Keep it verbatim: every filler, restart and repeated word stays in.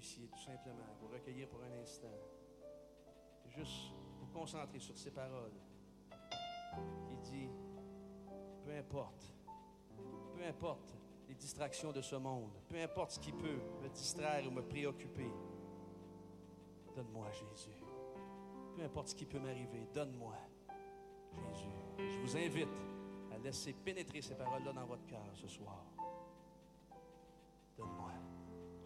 puissiez tout simplement vous recueillir pour un instant. Juste vous concentrer sur ces paroles qui dit, peu importe, peu importe les distractions de ce monde, peu importe ce qui peut me distraire ou me préoccuper, donne-moi Jésus. Peu importe ce qui peut m'arriver, donne-moi Jésus. Je vous invite à laisser pénétrer ces paroles-là dans votre cœur ce soir.